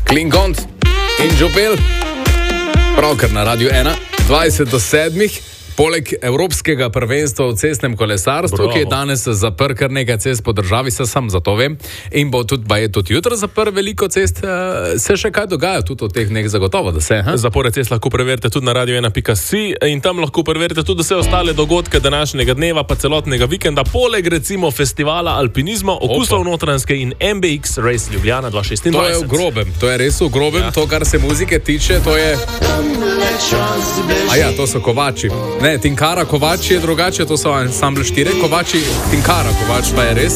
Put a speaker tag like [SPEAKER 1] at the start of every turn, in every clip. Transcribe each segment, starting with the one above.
[SPEAKER 1] Klingont in Jopel. Pravkar na Radio 1, 20:07. Poleg Evropskega prvenstva v cestnem kolesarstvu, ki je danes zaprl kar nekaj cest po državi, se sam zato vem, in bo tudi jutro zaprl veliko cest, se še kaj dogaja tudi v teh dneh zagotovo, da se.
[SPEAKER 2] Zapore cest lahko preverite tudi na radio1.si in tam lahko preverite tudi vse ostale dogodke današnjega dneva, pa celotnega vikenda, poleg recimo festivala alpinizma, okusov Notranjske in MBX Race Ljubljana 2026.
[SPEAKER 1] To je v grobem, to je res v grobem, to, kar se muzike tiče, to je... to so Kovači. Ne, Tinkara Kovač je drugače, to so ansambl 4 Kovači, Tinkara Kovač pa je res.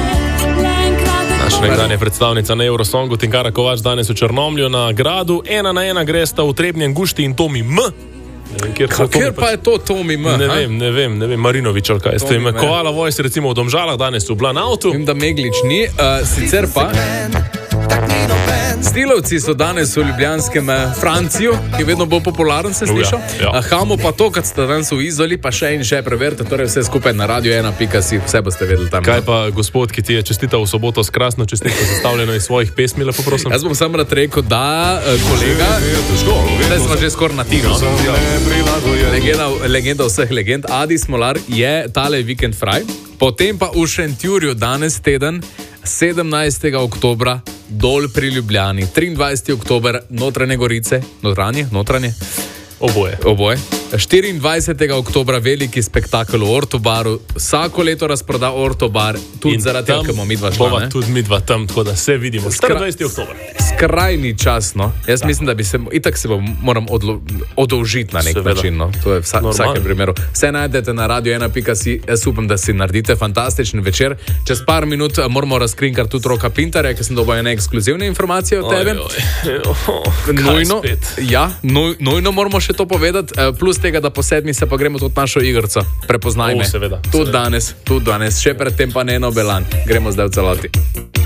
[SPEAKER 2] Naša nekdanja predstavnica na Eurosongu Tinkara Kovač danes v Črnomlju na gradu. 1-1 gresta v Trebnjem Gušti in Tomi M.
[SPEAKER 1] Kjer pa je to Tomi M?
[SPEAKER 2] Ne vem, Marinovič ali kaj. Ste Koala Voice recimo v Domžalah danes v Blanautu.
[SPEAKER 1] Vem, da Meglič ni, sicer pa... Stilovci so danes v ljubljanskem Franciju, ki je vedno bolj popularen, se slišal. Hamo pa to, kad ste danes v Izoli, pa še in še preverite, torej vse skupaj na radio1.si, vse boste vedeli tam.
[SPEAKER 2] Kaj pa gospod, ki ti je čestital v soboto s krasno čestitko sestavljeno iz svojih pesmi, lepo prosim?
[SPEAKER 1] Jaz bom sam rad rekel, da kolega, zdaj smo že skoraj na tino. Legenda vseh legend, Adi Smolar je tale vikend fraj, potem pa v Šentjurju danes teden, 17. oktobra, dol pri Ljubljani, 23. oktober, Notranje Gorice, notranje? Oboje. 24. oktobra veliki spektakel v Ortobaru, vsako leto razproda Ortobar, tudi zaradi tega, ker bomo midva šla.
[SPEAKER 2] Bova tudi midva tam, tako da se vidimo. 24. oktober.
[SPEAKER 1] Skrajni čas, no. Jaz mislim, da bi se, itak se moram odolžiti na nek način, no. To je vsakem primeru. Vse najdete na radio1.si, jaz upam, da si naredite fantastičen večer. Čez par minut moramo razkrinkati tudi Roka Pintarja, ker sem dobil ene ekskluzivne informacije od tebe. Nujno moramo še to povedati, plus tega, da po 7 se pa gremo tudi našo igrico. Prepoznaj me.
[SPEAKER 2] Seveda.
[SPEAKER 1] Tudi danes. Še predtem pa Neno Belan. Gremo zdaj v celoti.